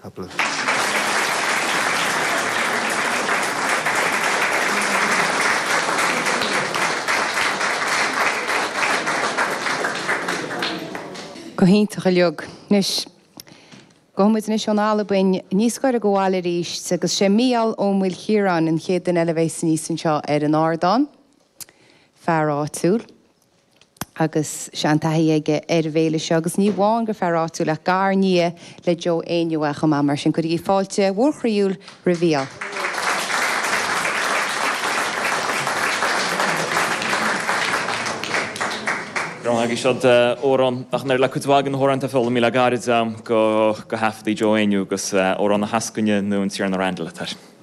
Hapla. Cohínta go leog. Nis gomuid na seála bain níos goir a gohála ríist agus sé míal ó mhuiil chiarán in chéad den elevéis níos an seo ar an ardán, fearrátúil, agus seantaí aige ar bhéile seo, agus ní bháin go fearrátúil a gar ní le jo éinniuach am mar sin go í fáilte bhórchraúil rivíal. Ag siad óran ach nar le cutwagan hóran a fil mí le garid go heftaí jo éinniu agus óran na hascunne nó an tíar na randalatar.